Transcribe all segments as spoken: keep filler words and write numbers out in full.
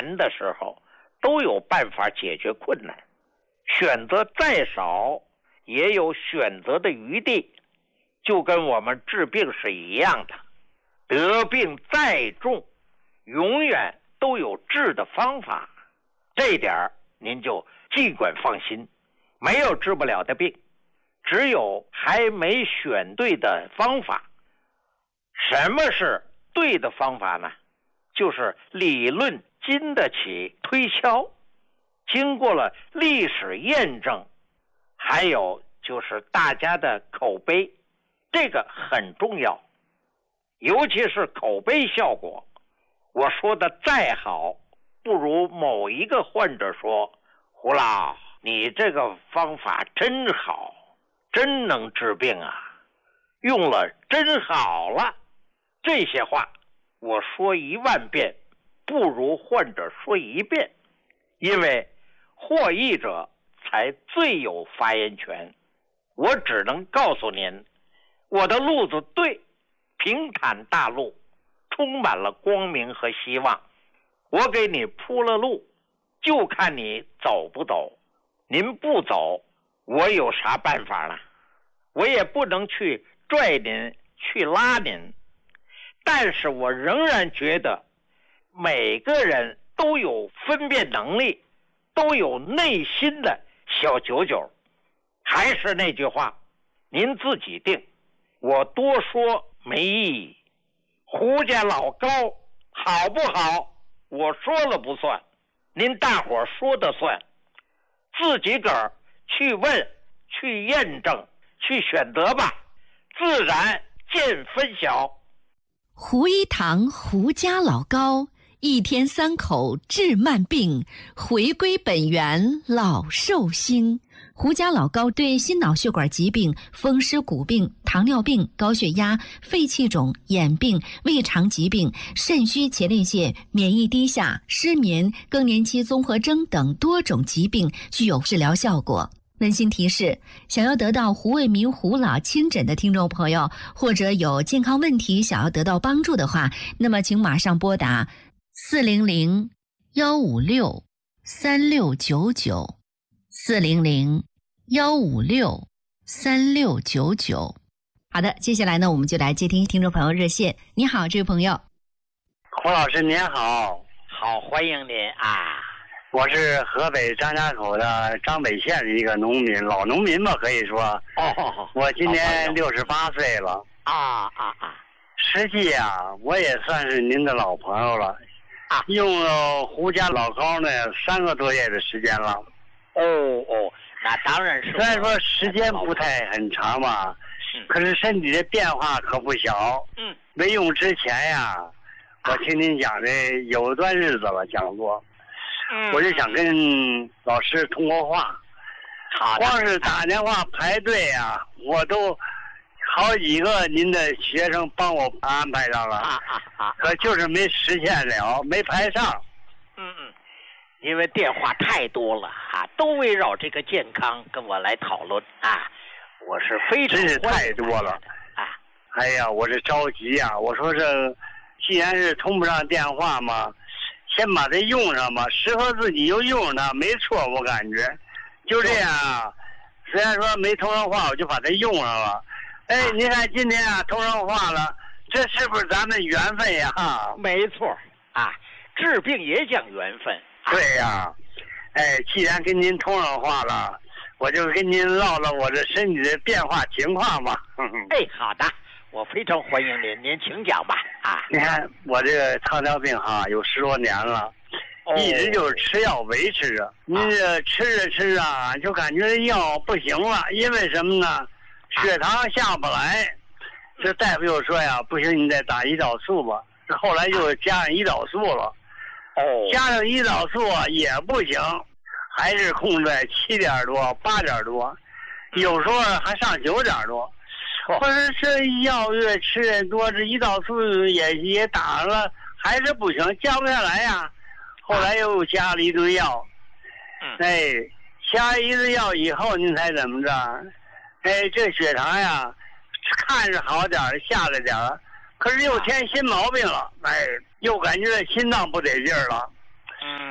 难的时候，都有办法解决困难。选择再少，也有选择的余地，就跟我们治病是一样的。得病再重，永远都有治的方法，这一点您就尽管放心，没有治不了的病，只有还没选对的方法。什么是对的方法呢？就是理论经得起推敲，经过了历史验证，还有就是大家的口碑，这个很重要。尤其是口碑效果，我说的再好，不如某一个患者说，胡老，你这个方法真好，真能治病啊，用了真好了。这些话我说一万遍，不如患者说一遍，因为获益者才最有发言权。我只能告诉您，我的路子对，平坦大路，充满了光明和希望。我给你铺了路，就看你走不走。您不走，我有啥办法呢？我也不能去拽您，去拉您。但是我仍然觉得每个人都有分辨能力，都有内心的小九九。还是那句话，您自己定，我多说没意义。胡家老高好不好，我说了不算，您大伙说的算，自己个儿去问，去验证，去选择吧，自然见分晓。 胡一堂胡家老高，一天三口治慢病，回归本源老寿星。胡家老高对心脑血管疾病、风湿骨病、糖尿病、高血压、肺气肿、眼病、胃肠疾病、肾虚前列腺、免疫低下、失眠、更年期综合征等多种疾病具有治疗效果。温馨提示，想要得到胡卫民胡老亲诊的听众朋友，或者有健康问题想要得到帮助的话，那么请马上拨打四零零幺五六三六九九，四零零幺五六三六九九。好的，接下来呢，我们就来接听听众朋友热线。你好，这位朋友。 胡老师您好。 好，欢迎您啊。 我是河北张家口的张北县的一个农民，老农民吧，可以说。 哦， 我今年六十八岁了。 啊啊啊！ 实际啊，我也算是您的老朋友了。 啊， 用了胡家老高呢三个多月的时间了。 哦哦，那当然是。 虽然说时间不太很长吧， 嗯、 可是身体的变化可不小。 嗯。 没用之前呀，我听您讲的有一段日子了，讲座。 嗯， 我就想跟老师通过话，光是打电话排队啊，我都好几个您的学生帮我安排上了， 啊啊啊！ 可就是没实现了，没排上。 嗯嗯，因为电话太多了啊，都围绕这个健康跟我来讨论啊，我是非常真是太多了啊！ 哎呀，我这着急呀、啊！我说这既然是通不上电话嘛。先把它用上吧，适合自己就用它，没错，我感觉就这样啊。虽然说没通上话，我就把它用上了。哎，您看今天啊通上话了，这是不是咱们缘分呀？ 没错啊，治病也讲缘分。 啊、对呀，哎，既然跟您通上话了，我就跟您唠唠我这身体的变化情况吧。 哎，好的。我非常欢迎您，您请讲吧。啊， 你看我这个糖尿病哈，有十多年了，哦、一直就是吃药维持着。您这吃着吃着啊，就感觉药不行了，因为什么呢？血糖下不来。这大夫又说呀，不行，你再打胰岛素吧。这后来又加上胰岛素了。 哦， 加上胰岛素也不行，还是控制在七点多、八点多，有时候还上九点多。或者这药越吃越多，这胰岛素也也打了，还是不行，降不下来呀。后来又加了一堆药，哎，加一堆药以后，您猜怎么着？哎，这血糖呀，看着好点儿，下来点儿，可是又添新毛病了，哎，又感觉心脏不得劲儿了。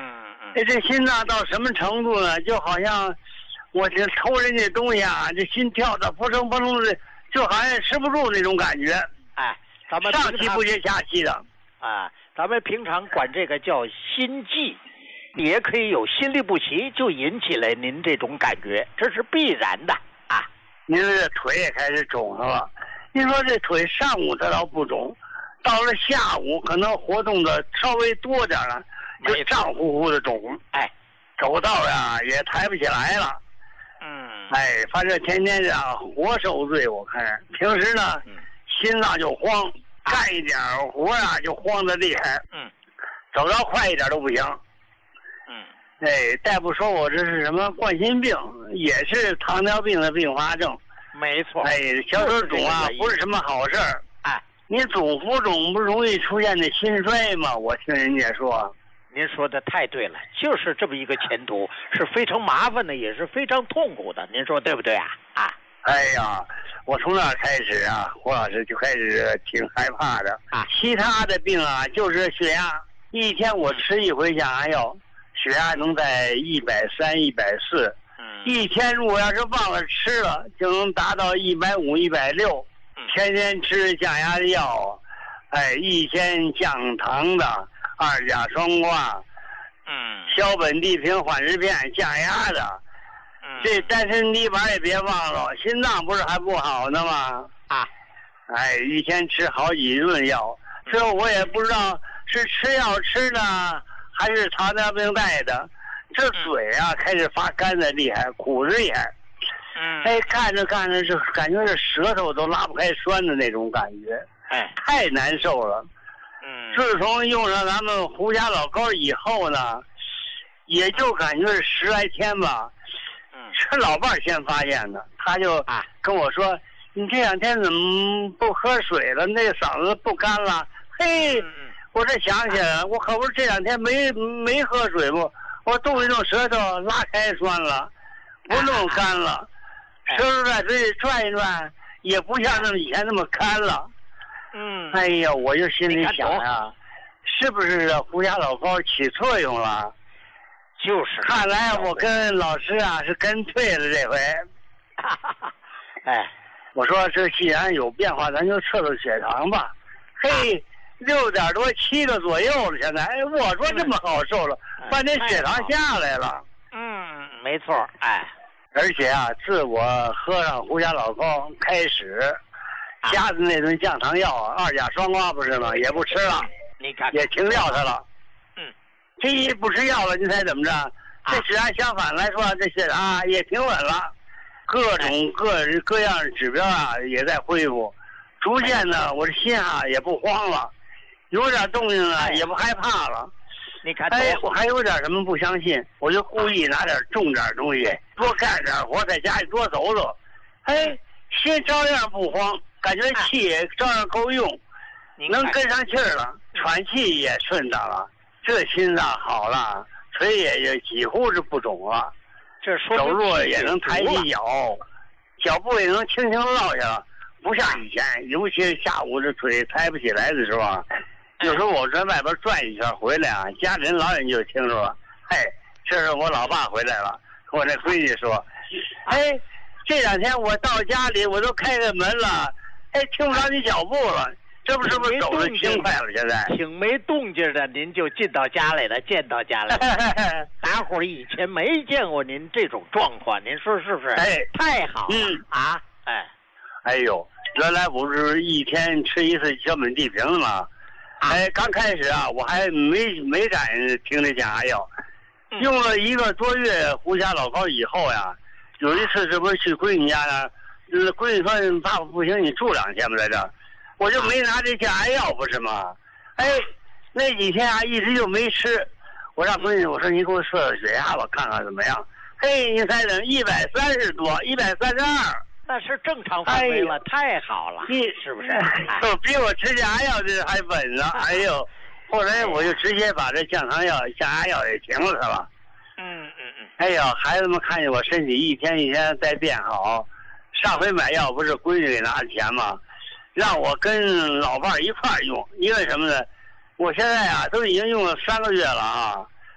哎，这心脏到什么程度呢？就好像我这偷人家东西啊，这心跳的扑通扑通的，就好像持不住那种感觉。 哎，咱们上气不接下气的。 啊，咱们平常管这个叫心悸，也可以有心律不齐，就引起了您这种感觉，这是必然的啊。 您这腿也开始肿上了。您说这腿上午它倒不肿，到了下午可能活动的稍微多点了，就胀乎乎的肿。 哎， 走道呀也抬不起来了。 嗯， 哎，反正天天这样活受罪。我看平时呢， 嗯、 心脏就慌，干一点活啊就慌得厉害。 嗯， 走道快一点都不行。 嗯， 哎，大夫说我这是什么冠心病，也是糖尿病的并发症。 没错。 哎，小手肿啊，不是什么好事儿。 哎， 你总浮肿不容易出现的心衰吗？我听人家说。 您说的太对了，就是这么一个前途，是非常麻烦的，也是非常痛苦的。您说对不对啊？啊！ 哎呀，我从那开始啊，胡老师就开始挺害怕的啊。 其他的病啊，就是血压，一天我吃一回降压药，血压能在一百三、一百四。嗯。一天如果要是忘了吃了，就能达到一百五、一百六。天天吃降压的药，哎，一天降糖的。二甲双胍， 嗯， 硝苯地平缓释片降压的，嗯，这丹参地板也别忘了，心脏不是还不好呢吗？ 啊， 哎，一天吃好几顿药，这我也不知道是吃药吃的还是糖尿病带的，这嘴啊开始发干的厉害，苦的厉害， 嗯， 哎，看着看着就感觉这舌头都拉不开栓的那种感觉， 哎， 太难受了。自从用上咱们胡家老膏以后呢，也就感觉是十来天吧。嗯，是老伴儿先发现的，他就跟我说：“啊、你这两天怎么不喝水了？那嗓子不干了？”嘿，嗯、我这想起来了，我可不是这两天没没喝水不？我动一动舌头拉开栓了，不那么干了，舌头在嘴里转一转，也不像那么以前那么干了。 嗯， 哎呀，我就心里想呀，是不是胡家老膏起作用了？ 就是， 看来我跟老师啊是跟对了这回。 哎， 我说这既然有变化，咱就测测血糖吧。嘿，六点多七个左右了，现在。哎，我说这么好受了，半天血糖下来了。 嗯，没错，哎。 而且啊，自我喝上胡家老膏开始。加的那顿降糖药，二甲双胍不是吗？也不吃了， 你看也停掉它了。 嗯， 这一不吃药了，你猜怎么着？这血压相反来说，这血压也挺稳了，各种各各样指标啊也在恢复，逐渐呢，我这心啊也不慌了，有点动静啊也不害怕了。 你看， 哎，我还有点什么不相信，我就故意拿点重点东西，多干点活，在家里多走走。哎，心照样不慌。感觉气也照样够用，能跟上气儿了，喘气也顺当了，这心脏好了，腿也也几乎是不肿了， 这说走路也能抬起脚，脚步也能轻轻落下了，不像以前，尤其是下午这腿抬不起来的时候啊，有时候我在外边转一圈回来啊，家里人老远就听说了，嘿，这是我老爸回来了，跟我那闺女说，哎，这两天我到家里我都开开门了。哎，听不着你脚步了，这不是不是走得轻快了？现在挺没动静的，您就进到家来了，见到家来了。大伙儿以前没见过您这种状况，您说是不是？ 哎， 太好了， 嗯啊，哎， 哎呦，原来不是一天吃一次硝苯地平吗？啊、哎，刚开始啊，我还没没敢停这降压药，嗯、用了一个多月胡家老膏以后呀，有一次这不是去闺女家呢。呃，闺女说：“爸爸不行，你住两天吧，在这儿。”我就没拿这降压药，不是吗？哎，那几天啊，一直就没吃。我让闺女我说：“你给我测测血压吧，看看怎么样。”嘿，你猜怎么？一百三十多，一百三十二， 那是正常范围了，哎、太好了， 你是不是？ 都比我吃降压药这还稳呢。哎呦，后来我就直接把这降糖药、降压药也停了它了。 嗯嗯嗯。 哎呀，孩子们看见我身体一天一天在变好。上回买药不是闺女给拿的钱吗？让我跟老伴儿一块儿用，因为什么呢？我现在啊都已经用了三个月了啊，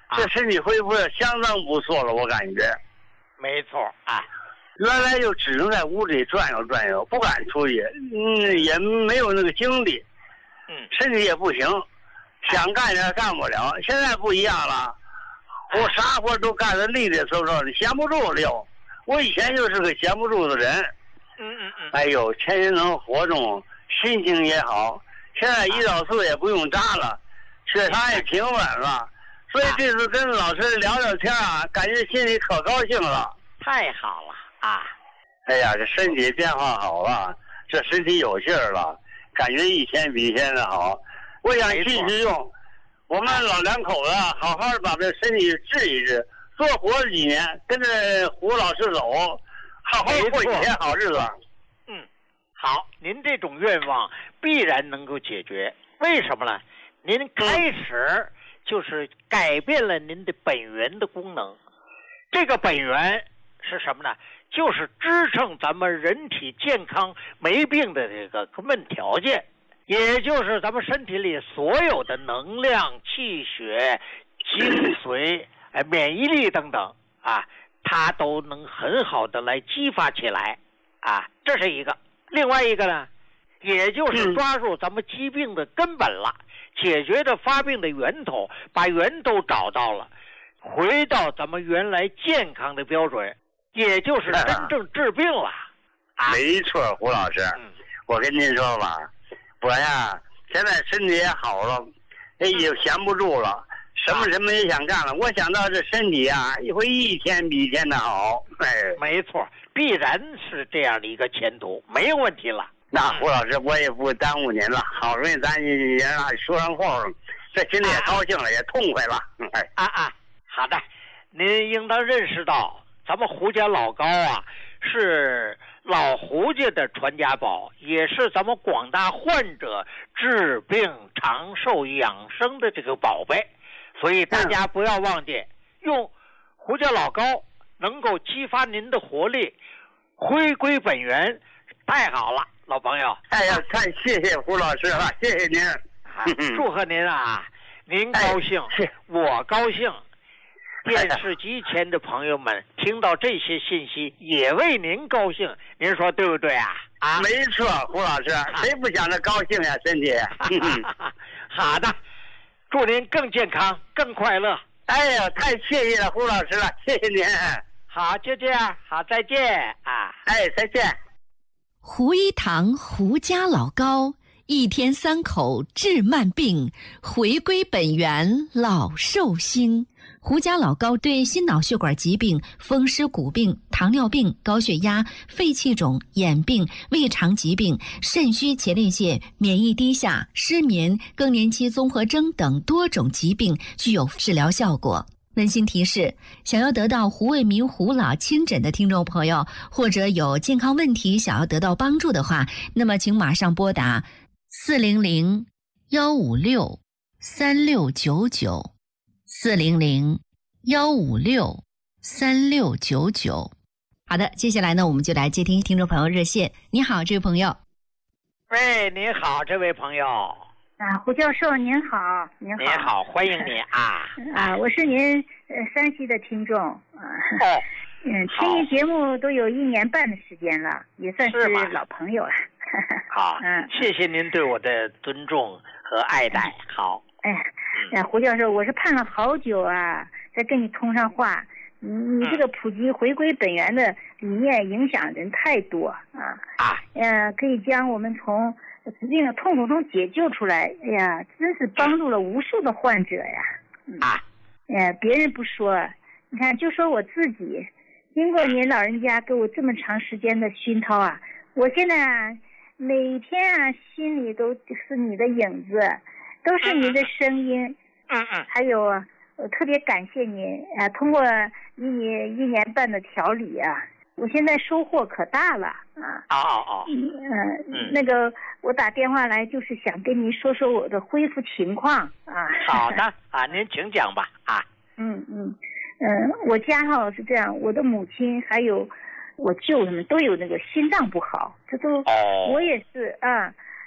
这身体恢复的相当不错了，我感觉。 没错啊。 原来就只能在屋里转悠转悠，不敢出去，嗯，也没有那个精力， 嗯， 身体也不行，想干也干不了。现在不一样了，我啥活都干得利利索索的，闲不住了。我以前就是个闲不住的人。 嗯嗯嗯。 哎呦，天天能活动，心情也好。现在胰岛素也不用扎了，血糖也平稳了。所以这次跟老师聊聊天啊，感觉心里可高兴了。 太好了。啊， 哎呀，这身体变化好了，这身体有劲儿了，感觉一天比一天的好。我想继续用，我们老两口子好好的把这身体治一治，多活几年，跟着胡老师走，好好过几天好日子。 嗯，好，您这种愿望必然能够解决。为什么呢？您开始就是改变了您的本源的功能，这个本源是什么呢？就是支撑咱们人体健康没病的这个根本条件，也就是咱们身体里所有的能量、气血、精髓、哎、免疫力等等啊，它都能很好的来激发起来啊，这是一个。另外一个呢，也就是抓住咱们疾病的根本了，解决这发病的源头，把源头找到了，回到咱们原来健康的标准。也就是真正治病了。啊、 没错，胡老师、嗯、我跟您说吧，我呀现在身体也好了，也闲不住了，什么什么也想干了。我想到这身体啊会一天比一天的好。哎， 没错，必然是这样的一个前途，没有问题了。 那胡老师，我也不耽误您了，好容易咱也说上话，这心里也高兴了、啊、也痛快了。 哎啊啊，好的，您应当认识到咱们胡家老高啊，是老胡家的传家宝，也是咱们广大患者治病长寿养生的这个宝贝。所以大家不要忘记，用胡家老高能够激发您的活力，回归本源，太好了，老朋友。 哎呀，太谢谢胡老师了，谢谢您。 啊、祝贺您啊，您高兴，哎、我高兴。电视机前的朋友们听到这些信息也为您高兴，您说对不对啊？啊， 没错，胡老师，谁不想着高兴呀？身体。 好的，祝您更健康、更快乐。 哎呀，太谢谢了，胡老师了，谢谢您。 好，就这样，好，再见啊！ 哎，再见。 胡一堂胡家老高，一天三口治慢病，回归本源老寿星。胡家老高对心脑血管疾病、风湿骨病、糖尿病、高血压、肺气肿、眼病、胃肠疾病、肾虚前列腺、免疫低下、失眠、更年期综合征等多种疾病具有治疗效果。温馨提示：想要得到胡卫民胡老亲诊的听众朋友，或者有健康问题想要得到帮助的话，那么请马上拨打四零零幺五六三六九九。四零零幺五六三六九九。好的，接下来呢，我们就来接听听众朋友热线。你好，这位朋友。 喂，你好，这位朋友。 啊，胡教授您好，您好。 您好，欢迎你啊。 啊，我是您呃山西的听众。啊、 哦。 嗯，听您节目都有一年半的时间了，也算是老朋友了。 好，嗯，谢谢您对我的尊重和爱戴。好。 哎呀，胡教授，我是盼了好久啊，才跟你通上话。你你这个普及回归本源的理念影响人太多啊啊，呃，可以将我们从疾病的痛苦中解救出来。哎呀，真是帮助了无数的患者呀。嗯、啊，呃，别人不说，你看，就说我自己，经过您老人家给我这么长时间的熏陶啊，我现在啊，每天啊，心里都是你的影子。都是您的声音， 嗯嗯， 还有我特别感谢您啊！通过你一年半的调理啊，我现在收获可大了啊！ 哦哦哦， 嗯嗯，那个我打电话来就是想跟您说说我的恢复情况啊。 好的啊，您请讲吧啊。 嗯嗯嗯，我家哈是这样，我的母亲还有我舅他们都有那个心脏不好，这都、哦、我也是啊。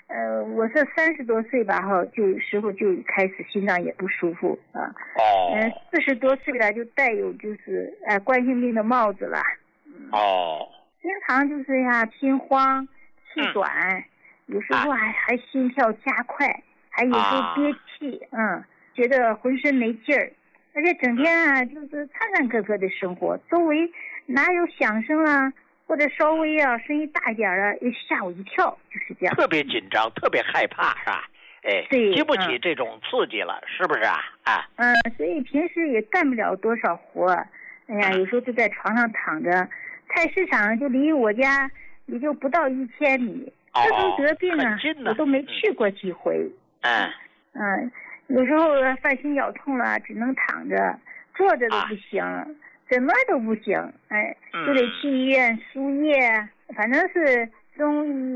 呃，我是三十多岁吧，哈，就时候就开始心脏也不舒服啊。 哦。 嗯、呃，四十多岁了就带有就是呃冠心病的帽子了。 哦。 经常就是呀心慌、气短，嗯、有时候还、啊、还心跳加快，还有时候憋气，啊、嗯，觉得浑身没劲儿，而且整天啊就是颤颤巍巍的生活，周围哪有响声啊？或者稍微啊声音大一点啊，又吓我一跳，就是这样。 特别紧张，特别害怕，是吧？哎， 对， 经不起这种刺激了，嗯、是不是啊？啊， 嗯，所以平时也干不了多少活。哎呀，有时候就在床上躺着。菜市场就离我家也就不到一千米。 哦， 自从得病啊，我都没去过几回。 嗯。 嗯，有时候犯心绞痛了，只能躺着，坐着都不行。啊，怎么都不行，哎，就得去医院输液，反正是中医。